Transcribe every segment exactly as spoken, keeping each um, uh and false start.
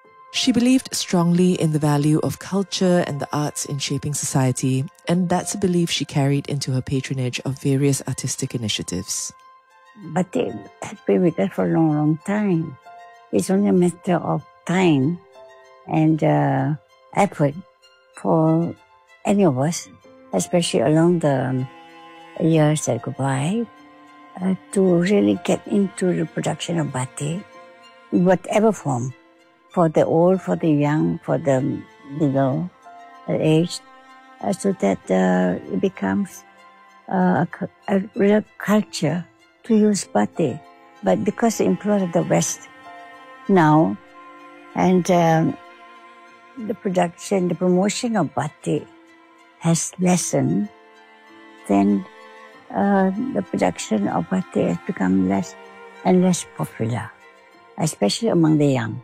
She believed strongly in the value of culture and the arts in shaping society, and that's a belief she carried into her patronage of various artistic initiatives. Batik has been with us for a long, long time. It's only a matter of time and uh, effort for any of us, especially along the years that go by, uh, to really get into the production of batik, in whatever form, for the old, for the young, for the middle age, uh, so that uh, it becomes uh, a, a real culture to use batik. But because the influence of the West now, and um, the production, the promotion of batik has lessened, then uh, the production of batik has become less and less popular, especially among the young.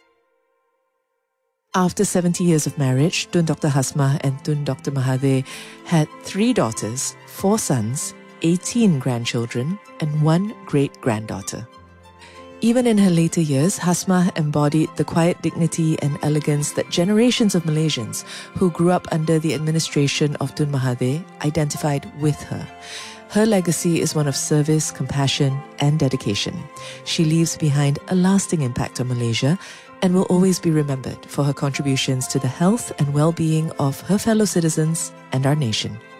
After seventy years of marriage, Tun Doctor Hasmah and Tun Doctor Mahathir had three daughters, four sons, eighteen grandchildren, and one great-granddaughter. Even in her later years, Hasmah embodied the quiet dignity and elegance that generations of Malaysians who grew up under the administration of Tun Mahathir identified with her. Her legacy is one of service, compassion, and dedication. She leaves behind a lasting impact on Malaysia and will always be remembered for her contributions to the health and well-being of her fellow citizens and our nation.